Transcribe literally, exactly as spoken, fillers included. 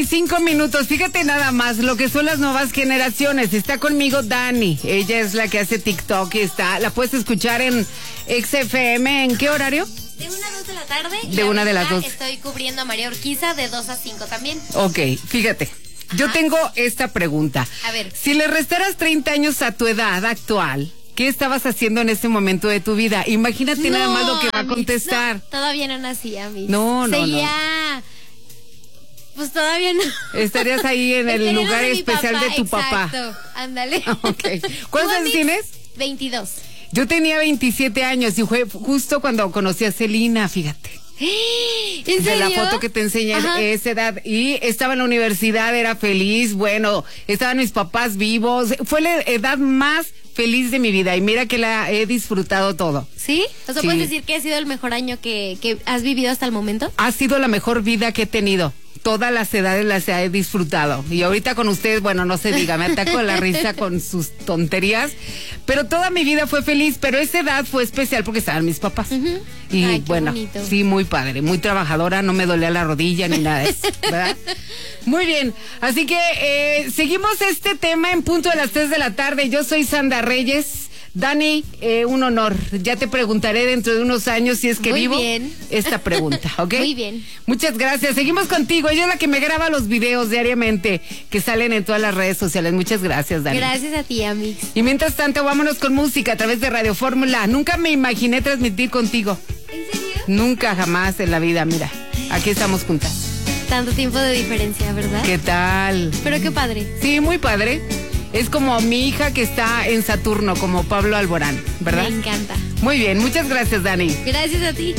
Cinco minutos, fíjate nada más lo que son las nuevas generaciones. Está conmigo Dani, ella es la que hace TikTok y está, la puedes escuchar en X F M. ¿En qué horario? De una a dos de la tarde. De una de las dos. Estoy cubriendo a María Urquiza de dos a cinco también. Ok, fíjate. Ajá. Yo tengo esta pregunta. A ver. Si le restaras treinta años a tu edad actual, ¿qué estabas haciendo en ese momento de tu vida? Imagínate no, nada más lo que va a contestar. No, todavía no nacía, mi. No, no, Seguía... no. Pues todavía no. Estarías ahí en el Estarías lugar de especial papá, de tu exacto. papá. Ándale. Okay. ¿Cuántos años tienes? veintidós. Yo tenía veintisiete años y fue justo cuando conocí a Celina, fíjate. ¿En serio? De la foto que te enseñé a esa edad. Y estaba en la universidad, era feliz, bueno, estaban mis papás vivos. Fue la edad más feliz de mi vida y mira que la he disfrutado todo. ¿Sí? O sea, sí. ¿puedes decir que ha sido el mejor año que, que has vivido hasta el momento? Ha sido la mejor vida que he tenido. Todas las edades las he disfrutado. Y ahorita con ustedes, bueno, no se diga, me ataco la risa con sus tonterías. Pero toda mi vida fue feliz, pero esa edad fue especial porque estaban mis papás. Uh-huh. Y Ay, bueno, bonito. Sí, muy padre, muy trabajadora, no me dolía la rodilla ni nada de eso, ¿verdad? Muy bien, así que eh, seguimos este tema en punto de las tres de la tarde. Yo soy Sandra Reyes. Dani, eh, un honor. Ya te preguntaré dentro de unos años si es que Muy vivo bien. esta pregunta, ¿ok? Muy bien. Muchas gracias. Seguimos contigo. Ella es la que me graba los videos diariamente que salen en todas las redes sociales. Muchas gracias, Dani. Gracias a ti, Amix. Y mientras tanto, vámonos con música a través de Radio Fórmula. Nunca me imaginé transmitir contigo. ¿En serio? Nunca, jamás en la vida. Mira, aquí estamos juntas. Tanto tiempo de diferencia, ¿verdad? ¿Qué tal? Pero qué padre. Sí, muy padre. Es como mi hija que está en Saturno, como Pablo Alborán, ¿verdad? Me encanta. Muy bien, muchas gracias, Dani. Gracias a ti.